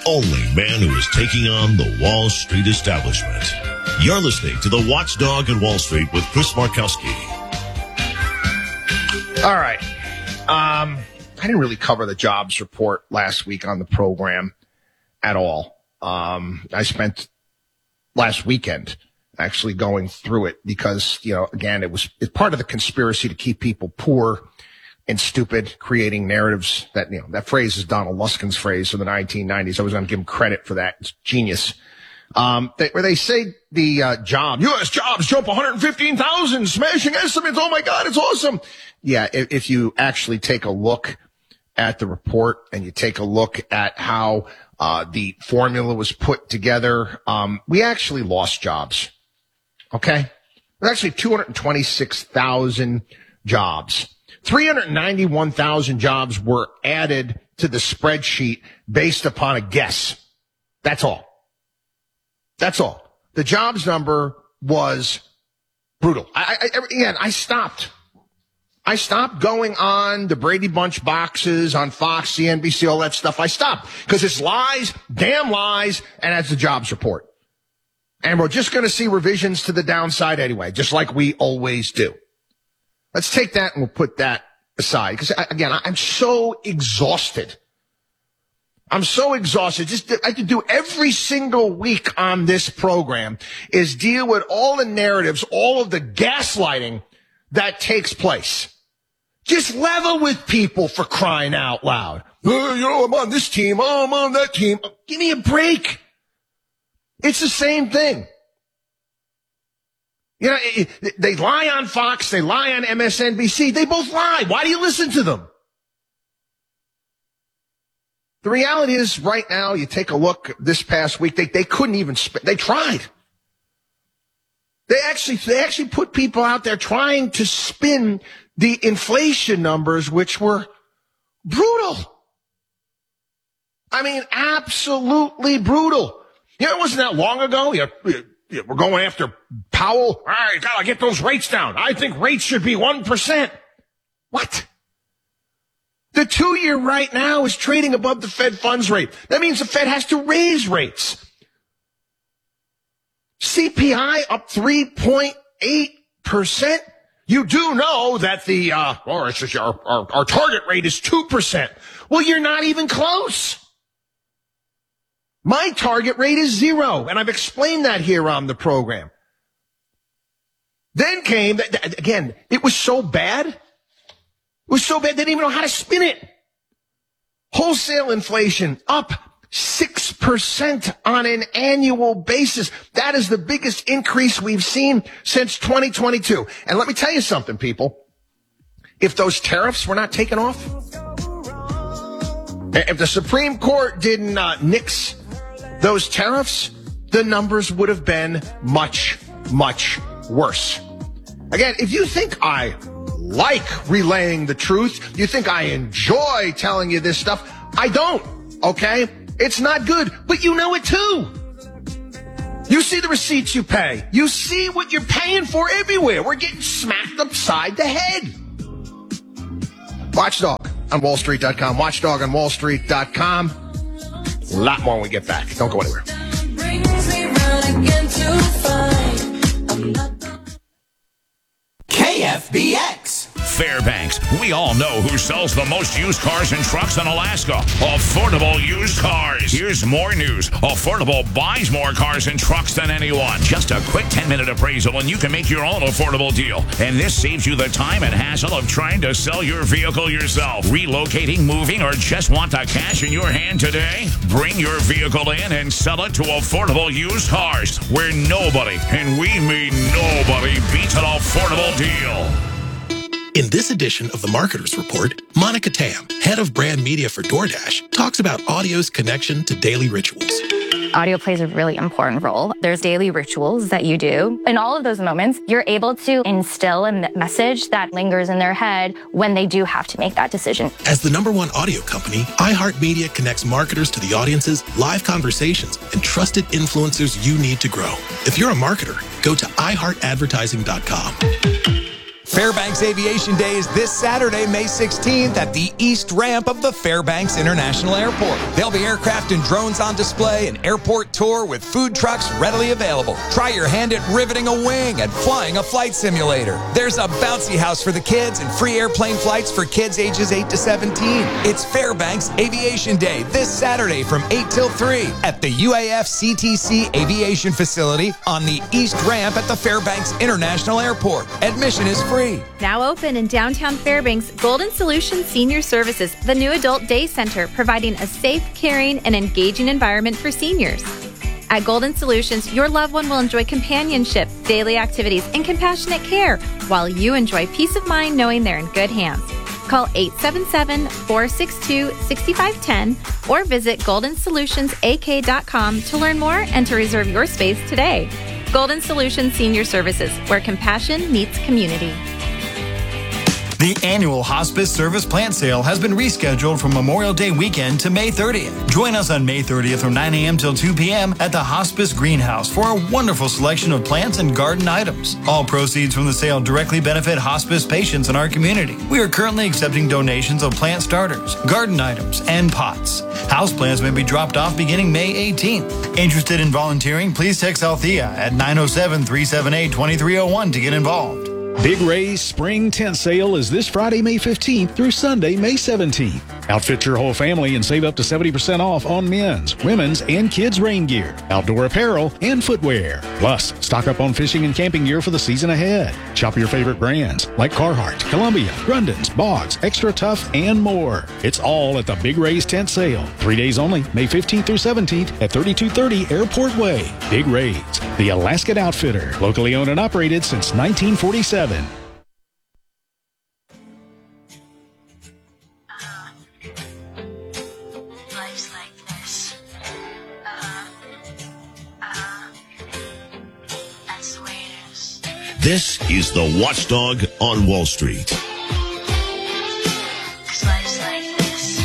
only man who is taking on the Wall Street establishment. You're listening to The Watchdog on Wall Street with Chris Markowski. All right. I didn't really cover the jobs report last week on the program at all. I spent last weekend actually going through it because, again, it's part of the conspiracy to keep people poor and stupid, creating narratives that phrase is Donald Luskin's phrase from the 1990s. I was going to give him credit for that. It's genius. Where they say the U.S. jobs jump 115,000, smashing estimates. Oh my God, it's awesome. Yeah, if you actually take a look at the report and you take a look at how the formula was put together, we actually lost jobs. Okay? There's actually 226,000 jobs. 391,000 jobs were added to the spreadsheet based upon a guess. That's all. That's all. The jobs number was brutal. I stopped. I stopped going on the Brady Bunch boxes on Fox, CNBC, all that stuff. I stopped because it's lies, damn lies, and that's the jobs report. And we're just going to see revisions to the downside anyway, just like we always do. Let's take that and we'll put that aside. Because, again, I'm so exhausted. I'm so exhausted. I have to do every single week on this program is deal with all the narratives, all of the gaslighting that takes place. Just level with people, for crying out loud. I'm on this team. Oh, I'm on that team. Give me a break. It's the same thing. They lie on Fox. They lie on MSNBC. They both lie. Why do you listen to them? The reality is right now, you take a look this past week, they couldn't even they tried. They actually put people out there trying to spin the inflation numbers, which were brutal. I mean, absolutely brutal. It wasn't that long ago. We're going after Powell. All right, gotta get those rates down. I think rates should be 1%. What? The 2-year right now is trading above the Fed funds rate. That means the Fed has to raise rates. CPI up 3.8%. You do know that our target rate is 2%. Well, you're not even close. My target rate is 0, and I've explained that here on the program. Then came, again, it was so bad. It was so bad they didn't even know how to spin it. Wholesale inflation up 6% on an annual basis. That is the biggest increase we've seen since 2022. And let me tell you something, people. If those tariffs were not taken off, if the Supreme Court didn't nix those tariffs, the numbers would have been much, much worse. Again, if you think I like relaying the truth, you think I enjoy telling you this stuff, I don't, okay? It's not good, but you know it too. You see the receipts you pay. You see what you're paying for everywhere. We're getting smacked upside the head. Watchdog on WallStreet.com. Watchdog on WallStreet.com. A lot more when we get back. Don't go anywhere. KFBX. Fairbanks. We all know who sells the most used cars and trucks in Alaska. Affordable Used Cars. Here's more news. Affordable buys more cars and trucks than anyone. Just a quick 10-minute appraisal and you can make your own affordable deal. And this saves you the time and hassle of trying to sell your vehicle yourself. Relocating, moving, or just want the cash in your hand today? Bring your vehicle in and sell it to Affordable Used Cars, where nobody, and we mean nobody, beats an affordable deal. In this edition of the Marketers Report, Monica Tam, head of brand media for DoorDash, talks about audio's connection to daily rituals. Audio plays a really important role. There's daily rituals that you do. In all of those moments, you're able to instill a message that lingers in their head when they do have to make that decision. As the #1 audio company, iHeartMedia connects marketers to the audiences, live conversations, and trusted influencers you need to grow. If you're a marketer, go to iHeartAdvertising.com. Fairbanks Aviation Day is this Saturday, May 16th at the East Ramp of the Fairbanks International Airport. There'll be aircraft and drones on display, an airport tour with food trucks readily available. Try your hand at riveting a wing and flying a flight simulator. There's a bouncy house for the kids and free airplane flights for kids ages 8 to 17. It's Fairbanks Aviation Day this Saturday from 8 till 3 at the UAF CTC Aviation Facility on the East Ramp at the Fairbanks International Airport. Admission is free. Now open in downtown Fairbanks, Golden Solutions Senior Services, the new adult day center, providing a safe, caring, and engaging environment for seniors. At Golden Solutions, your loved one will enjoy companionship, daily activities, and compassionate care, while you enjoy peace of mind knowing they're in good hands. Call 877-462-6510 or visit GoldenSolutionsAK.com to learn more and to reserve your space today. Golden Solutions Senior Services, where compassion meets community. The annual Hospice Service Plant Sale has been rescheduled from Memorial Day weekend to May 30th. Join us on May 30th from 9 a.m. till 2 p.m. at the Hospice Greenhouse for a wonderful selection of plants and garden items. All proceeds from the sale directly benefit hospice patients in our community. We are currently accepting donations of plant starters, garden items, and pots. Houseplants may be dropped off beginning May 18th. Interested in volunteering, please text Althea at 907-378-2301 to get involved. Big Ray's Spring Tent Sale is this Friday, May 15th through Sunday, May 17th. Outfit your whole family and save up to 70% off on men's, women's, and kids' rain gear, outdoor apparel, and footwear. Plus, stock up on fishing and camping gear for the season ahead. Shop your favorite brands like Carhartt, Columbia, Grundens, Boggs, Extra Tough, and more. It's all at the Big Ray's Tent Sale. 3 days only, May 15th through 17th at 3230 Airport Way. Big Ray's, the Alaskan Outfitter, locally owned and operated since 1947. Life's like this. That's the way it is. This is the Watchdog on Wall Street. 'Cause life's like this.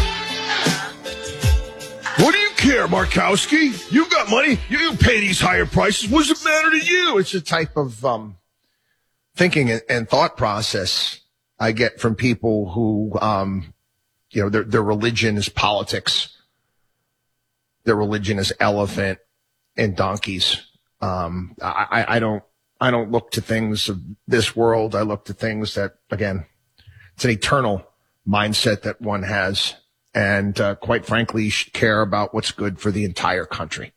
What do you care, Markowski? You got money. You pay these higher prices. What does it matter to you? It's a type of thinking and thought process I get from people who, their religion is politics. Their religion is elephant and donkeys. I don't look to things of this world. I look to things that, again, it's an eternal mindset that one has. And, quite frankly, you should care about what's good for the entire country.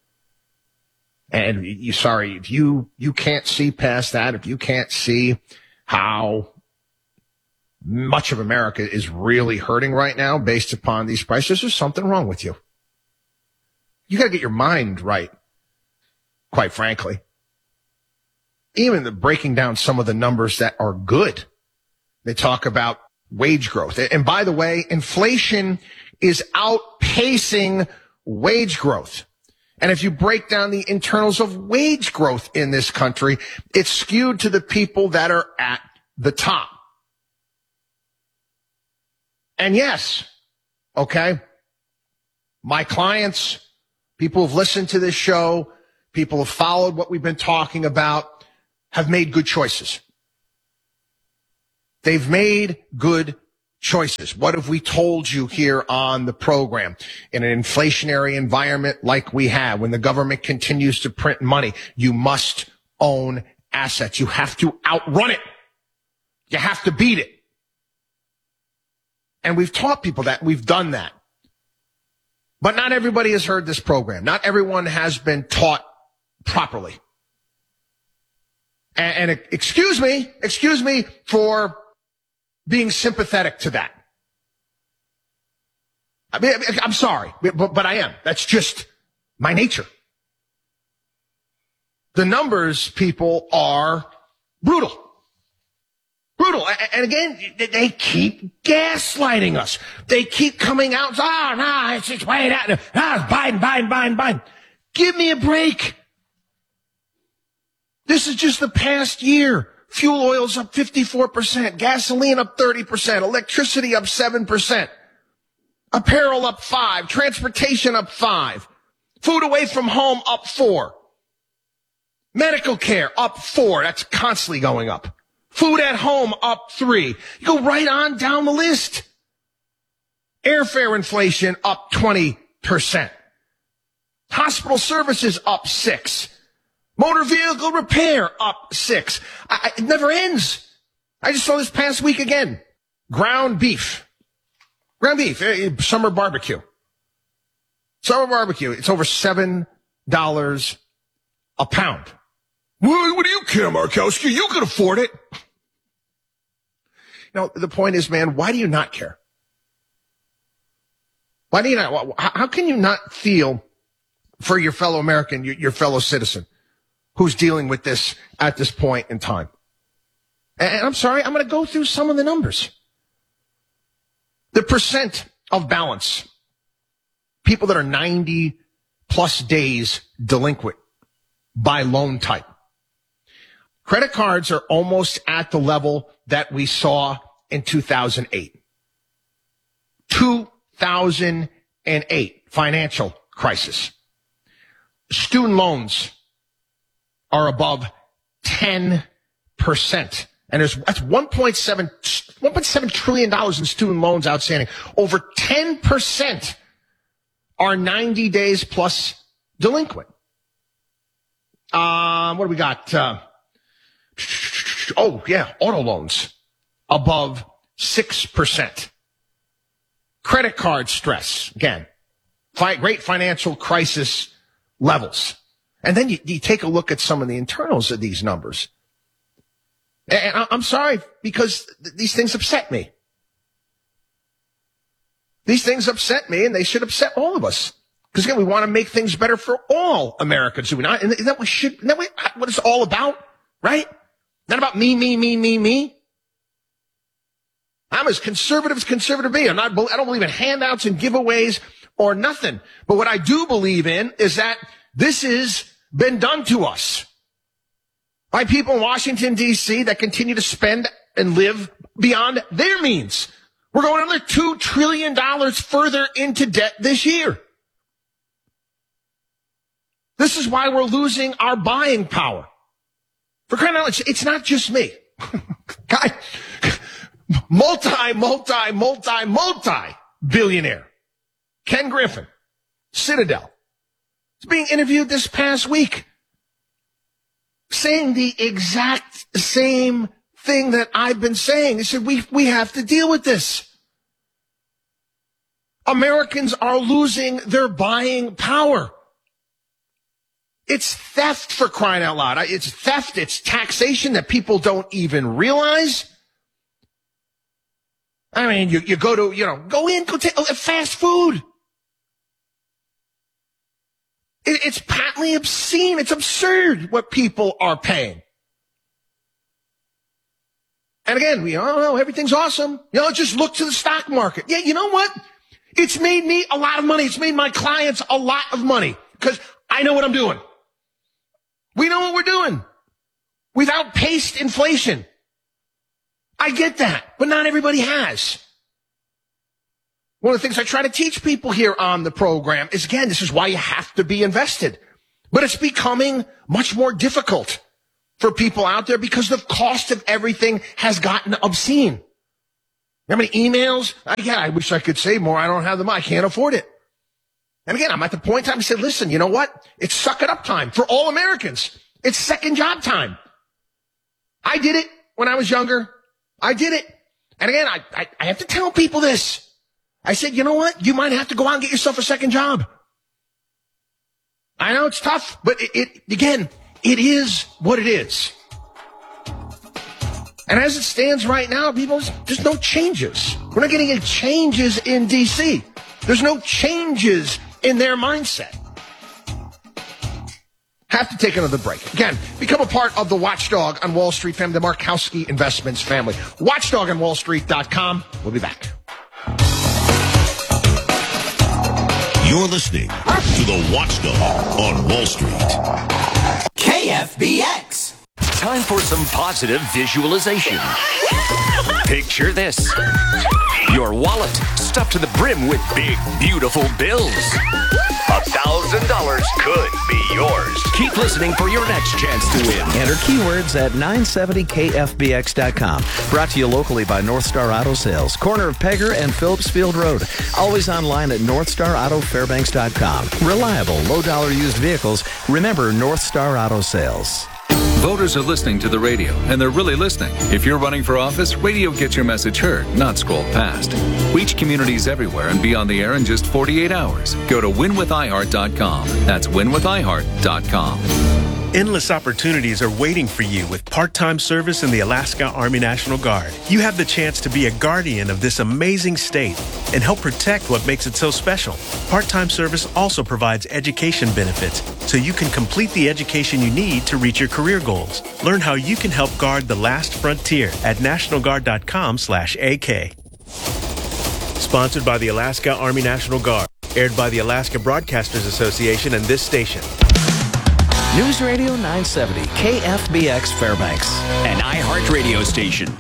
And if you can't see past that, if you can't see how much of America is really hurting right now based upon these prices, there's something wrong with you. You got to get your mind right, quite frankly. Even breaking down some of the numbers that are good. They talk about wage growth. And by the way, inflation is outpacing wage growth. And if you break down the internals of wage growth in this country, it's skewed to the people that are at the top. And yes, okay, my clients, people who've listened to this show, people who've followed what we've been talking about, have made good choices. They've made good choices. What have we told you here on the program? In an inflationary environment like we have, when the government continues to print money, you must own assets. You have to outrun it. You have to beat it. And we've taught people that. We've done that. But not everybody has heard this program. Not everyone has been taught properly. And excuse me for being sympathetic to that. I mean, I'm sorry, but I am. That's just my nature. The numbers, people, are brutal. Brutal. And again, they keep gaslighting us. They keep coming out. It's just way out. It's Biden. Give me a break. This is just the past year. Fuel oil's up 54%, gasoline up 30%, electricity up 7%, apparel up 5%, transportation up 5%, food away from home up 4%, medical care up 4%. That's constantly going up. Food at home up 3. You go right on down the list. Airfare inflation up 20%. Hospital services up 6. Motor vehicle repair up 6. It never ends. I just saw this past week again. Ground beef. Summer barbecue. It's over $7 a pound. What do you care, Markowski? You can afford it. The point is, man, why do you not care? Why do you not? How can you not feel for your fellow American, your fellow citizen who's dealing with this at this point in time? And I'm sorry, I'm going to go through some of the numbers. The percent of balance, people that are 90 plus days delinquent by loan type. Credit cards are almost at the level that we saw in 2008. 2008 financial crisis. Student loans are above 10%. And that's $1.7 trillion in student loans outstanding. Over 10% are 90 days plus delinquent. What do we got? Auto loans above 6%. Credit card stress, again, great financial crisis levels. And then you take a look at some of the internals of these numbers. And I'm sorry, because these things upset me. These things upset me, and they should upset all of us. Because again, we want to make things better for all Americans, do we not? And that what it's all about, right? Not about me. I'm as conservative be. I don't believe in handouts and giveaways or nothing. But what I do believe in is that this has been done to us by people in Washington, D.C. that continue to spend and live beyond their means. We're going another $2 trillion further into debt this year. This is why we're losing our buying power. For crying out loud, it's not just me. Guy, multi-billionaire. Ken Griffin, Citadel, is being interviewed this past week, saying the exact same thing that I've been saying. He said, we have to deal with this. Americans are losing their buying power. It's theft, for crying out loud. It's theft. It's taxation that people don't even realize. I mean, you go to, go take fast food. It's patently obscene. It's absurd what people are paying. And again, everything's awesome. Just look to the stock market. Yeah, you know what? It's made me a lot of money. It's made my clients a lot of money because I know what I'm doing. We know what we're doing. We've outpaced inflation. I get that, but not everybody has. One of the things I try to teach people here on the program is, again, this is why you have to be invested. But it's becoming much more difficult for people out there because the cost of everything has gotten obscene. How many emails? I wish I could save more. I don't have them. I can't afford it. And again, I'm at the point in time I said, listen, you know what? It's suck it up time for all Americans. It's second job time. I did it when I was younger. I did it. And again, I have to tell people this. I said, you know what? You might have to go out and get yourself a second job. I know it's tough, but it is what it is. And as it stands right now, people, there's no changes. We're not getting any changes in D.C. There's no changes in their mindset. Have to take another break. Again, become a part of the Watchdog on Wall Street family, the Markowski Investments family. WatchdogOnWallStreet.com. We'll be back. You're listening to the Watchdog on Wall Street. KFBX. Time for some positive visualization. Picture this. Your wallet stuffed to the brim with big, beautiful bills. $1,000 $1,000 could be yours. Keep listening for your next chance to win. Enter keywords at 970kfbx.com. Brought to you locally by North Star Auto Sales, corner of Pegger and Phillips Field Road. Always online at northstarautofairbanks.com. Reliable, low-dollar used vehicles. Remember North Star Auto Sales. Voters are listening to the radio, and they're really listening. If you're running for office, radio gets your message heard, not scrolled past. Reach communities everywhere and be on the air in just 48 hours. Go to winwithiheart.com. That's winwithiheart.com. Endless opportunities are waiting for you with part-time service in the Alaska Army National Guard. You have the chance to be a guardian of this amazing state and help protect what makes it so special. Part-time service also provides education benefits, so you can complete the education you need to reach your career goals. Learn how you can help guard the last frontier at nationalguard.com/AK. Sponsored by the Alaska Army National Guard. Aired by the Alaska Broadcasters Association and this station. News Radio 970, KFBX Fairbanks. An iHeart radio station.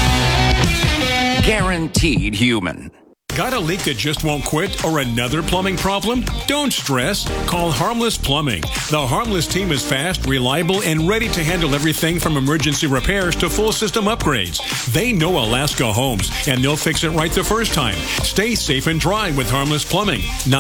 Guaranteed human. Got a leak that just won't quit or another plumbing problem? Don't stress. Call Harmless Plumbing. The Harmless team is fast, reliable, and ready to handle everything from emergency repairs to full system upgrades. They know Alaska homes, and they'll fix it right the first time. Stay safe and dry with Harmless Plumbing.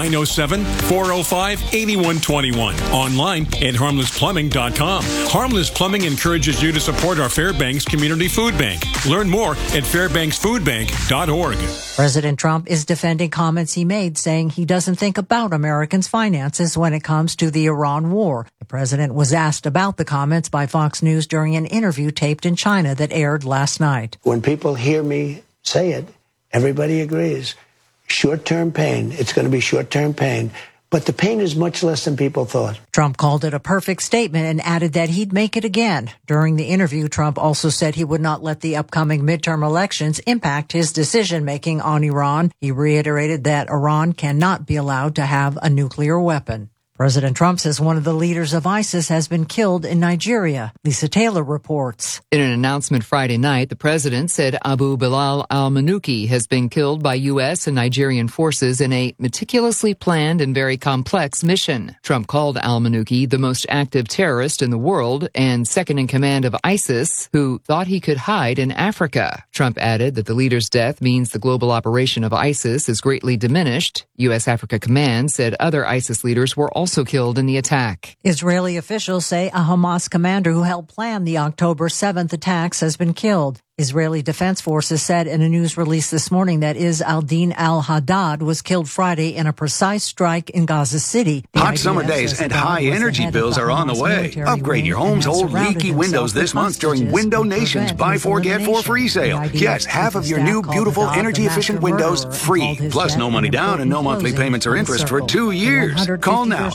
907-405-8121. Online at harmlessplumbing.com. Harmless Plumbing encourages you to support our Fairbanks Community Food Bank. Learn more at fairbanksfoodbank.org. President Trump is defending comments he made, saying he doesn't think about Americans' finances when it comes to the Iran war. The president was asked about the comments by Fox News during an interview taped in China that aired last night. When people hear me say it, everybody agrees. Short-term pain. It's going to be short-term pain. But the pain is much less than people thought. Trump called it a perfect statement and added that he'd make it again. During the interview, Trump also said he would not let the upcoming midterm elections impact his decision-making on Iran. He reiterated that Iran cannot be allowed to have a nuclear weapon. President Trump says one of the leaders of ISIS has been killed in Nigeria. Lisa Taylor reports. In an announcement Friday night, the president said Abu Bilal al-Manuki has been killed by U.S. and Nigerian forces in a meticulously planned and very complex mission. Trump called al-Manuki the most active terrorist in the world and second in command of ISIS, who thought he could hide in Africa. Trump added that the leader's death means the global operation of ISIS is greatly diminished. U.S. Africa Command said other ISIS leaders were also killed in the attack. Israeli officials say a Hamas commander who helped plan the October 7th attacks has been killed. Israeli Defense Forces said in a news release this morning that Izz al-Din al-Haddad was killed Friday in a precise strike in Gaza City. Hot summer days and high energy bills are on the way. Upgrade your home's old leaky windows this month during Window Nation's Buy 4 Get 4 free sale. Yes, half of your new beautiful energy-efficient windows free. Plus no money down and no monthly payments or interest for 2 years. Call now,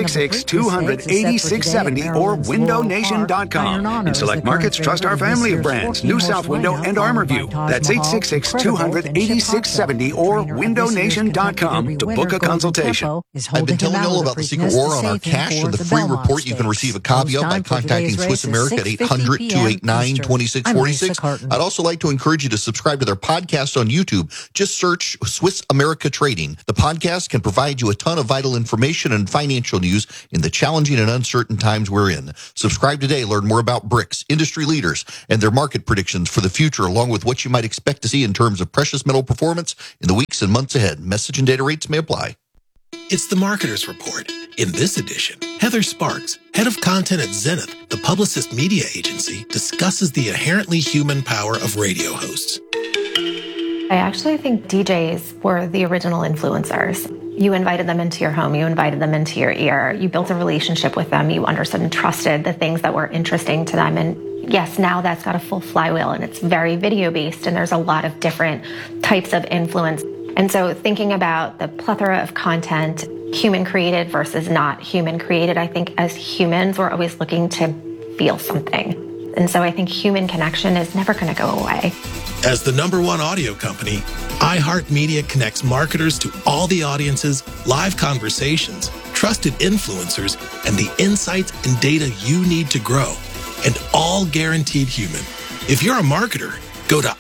866-200-8670 or windownation.com. In select markets, trust our family of brands. New South Window and Armorview. That's 866-200-8670 or windownation.com to book a consultation. I've been telling you all about the secret war on our cash and the free report you can receive a copy of by contacting Swiss America at 800-289-2646. I'd also like to encourage you to subscribe to their podcast on YouTube. Just search Swiss America Trading. The podcast can provide you a ton of vital information and financial news in the challenging and uncertain times we're in. Subscribe today. Learn more about BRICS, industry leaders, and their market predictions for the future, along with what you might expect to see in terms of precious metal performance in the weeks and months ahead. Message and data rates may apply. It's the Marketer's Report. In this edition, Heather Sparks, head of content at Zenith, the Publicist media agency, discusses the inherently human power of radio hosts. I actually think DJs were the original influencers. You invited them into your home, you invited them into your ear, you built a relationship with them, you understood and trusted the things that were interesting to them. And yes, now that's got a full flywheel and it's very video-based and there's a lot of different types of influence. And so thinking about the plethora of content, human created versus not human created, I think as humans, we're always looking to feel something. And so I think human connection is never going to go away. As the #1 audio company, iHeartMedia connects marketers to all the audiences, live conversations, trusted influencers, and the insights and data you need to grow. And all guaranteed human. If you're a marketer, go to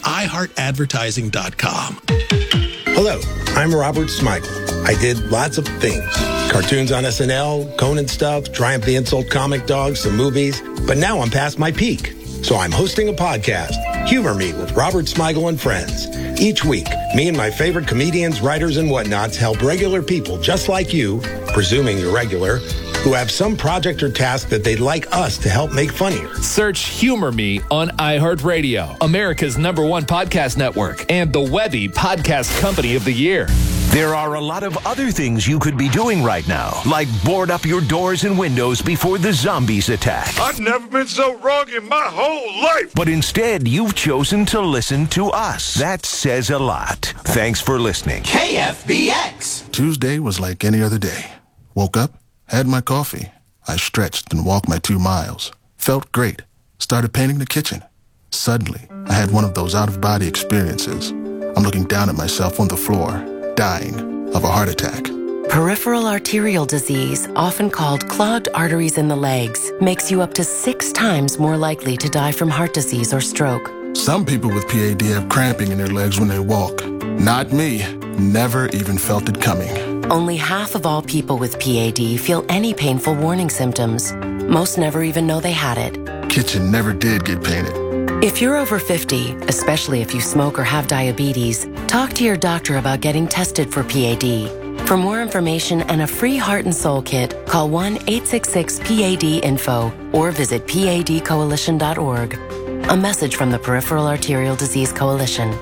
iHeartAdvertising.com. Hello, I'm Robert Smigel. I did lots of things. Cartoons on SNL, Conan stuff, Triumph the Insult comic dogs, some movies. But now I'm past my peak. So I'm hosting a podcast, Humor Me with Robert Smigel and Friends. Each week, me and my favorite comedians, writers, and whatnots help regular people just like you, presuming you're regular, who have some project or task that they'd like us to help make funnier. Search Humor Me on iHeartRadio, America's #1 podcast network, and the Webby Podcast Company of the Year. There are a lot of other things you could be doing right now, like board up your doors and windows before the zombies attack. I've never been so wrong in my whole life. But instead, you've chosen to listen to us. That says a lot. Thanks for listening. KFBX. Tuesday was like any other day. Woke up, had my coffee. I stretched and walked my 2 miles. Felt great. Started painting the kitchen. Suddenly, I had one of those out-of-body experiences. I'm looking down at myself on the floor, dying of a heart attack. Peripheral arterial disease, often called clogged arteries in the legs, makes you up to 6 times more likely to die from heart disease or stroke. Some people with PAD have cramping in their legs when they walk. Not me. Never even felt it coming. Only half of all people with PAD feel any painful warning symptoms. Most never even know they had it. Kitchen never did get painted. If you're over 50, especially if you smoke or have diabetes, talk to your doctor about getting tested for PAD. For more information and a free heart and soul kit, call 1-866-PAD-INFO or visit padcoalition.org. A message from the Peripheral Arterial Disease Coalition.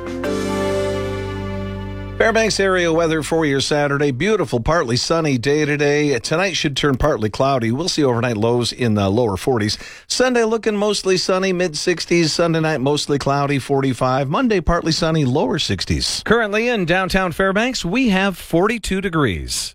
Fairbanks area weather for your Saturday. Beautiful, partly sunny day today. Tonight should turn partly cloudy. We'll see overnight lows in the lower 40s. Sunday looking mostly sunny, mid-60s. Sunday night mostly cloudy, 45. Monday partly sunny, lower 60s. Currently in downtown Fairbanks, we have 42 degrees.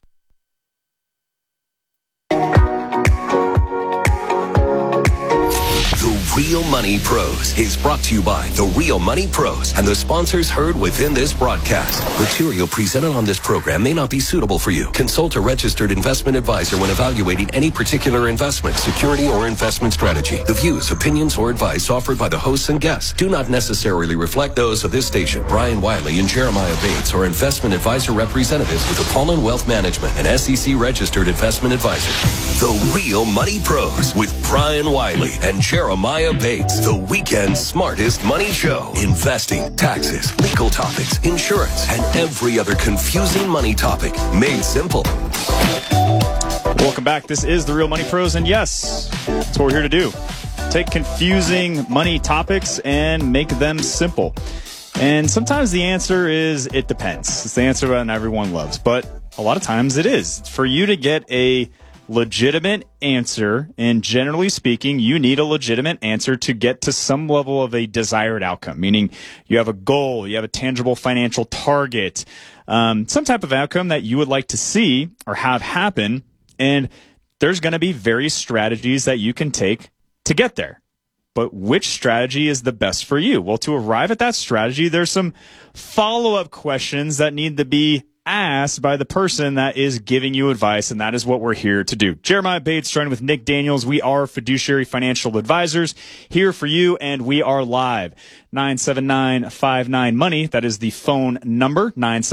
Real Money Pros is brought to you by The Real Money Pros and the sponsors heard within this broadcast. Material presented on this program may not be suitable for you. Consult a registered investment advisor when evaluating any particular investment, security, or investment strategy. The views, opinions, or advice offered by the hosts and guests do not necessarily reflect those of this station. Brian Wiley and Jeremiah Bates are investment advisor representatives with Apollon Wealth Management, an SEC registered investment advisor. The Real Money Pros with Brian Wiley and Jeremiah Bates, the weekend's smartest money show. Investing, taxes, legal topics, insurance, and every other confusing money topic made simple. Welcome back. This is The Real Money Pros, and yes, that's what we're here to do. Take confusing money topics and make them simple. And sometimes the answer is it depends. It's the answer that everyone loves, but a lot of times it is. For you to get a legitimate answer, and generally speaking, you need a legitimate answer to get to some level of a desired outcome, meaning you have a goal, you have a tangible financial target, some type of outcome that you would like to see or have happen, and there's going to be various strategies that you can take to get there. But which strategy is the best for you? Well, to arrive at that strategy, there's some follow-up questions that need to be asked by the person that is giving you advice, and that is what we're here to do. Jeremiah Bates joined with Nick Daniels. We are fiduciary financial advisors here for you, and we are live. 979-59-MONEY. That is the phone number,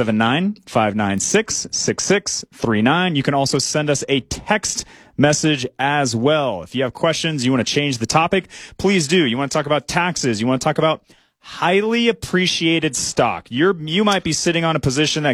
979-596-6639. You can also send us a text message as well. If you have questions, you want to change the topic, please do. You want to talk about taxes, you want to talk about highly appreciated stock. You might be sitting on a position that